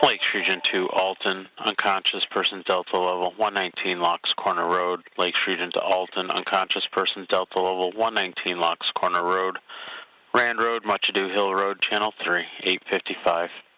Lakes Region 2, Alton, unconscious person Delta level 119 Locks Corner Road. Lakes Region to Alton, unconscious person Delta level 119 Locks Corner Road. Rand Road, Much Ado Hill Road, Channel 3, 855.